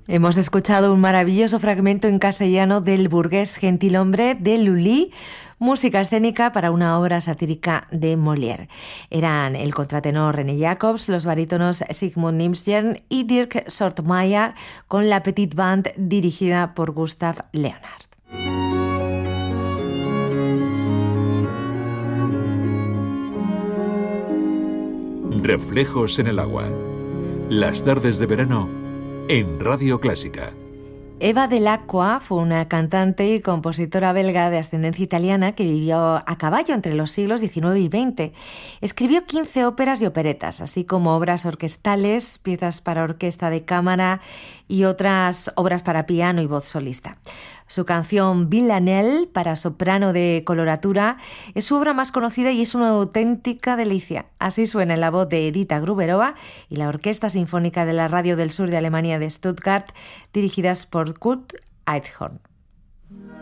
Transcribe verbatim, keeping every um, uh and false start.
Hemos escuchado un maravilloso fragmento en castellano del burgués gentilhombre de Lully, música escénica para una obra satírica de Molière. Eran el contratenor René Jacobs, los barítonos Sigmund Nimsjern y Dirk Sortmeyer, con la Petite Band dirigida por Gustav Leonhardt. Reflejos en el agua. Las tardes de verano en Radio Clásica. Eva Delacqua fue una cantante y compositora belga de ascendencia italiana que vivió a caballo entre los siglos diecinueve y veinte. Escribió quince óperas y operetas, así como obras orquestales, piezas para orquesta de cámara y otras obras para piano y voz solista. Su canción Villanelle, para soprano de coloratura, es su obra más conocida y es una auténtica delicia. Así suena en la voz de Edita Gruberova y la Orquesta Sinfónica de la Radio del Sur de Alemania de Stuttgart, dirigidas por Kurt Eidhorn.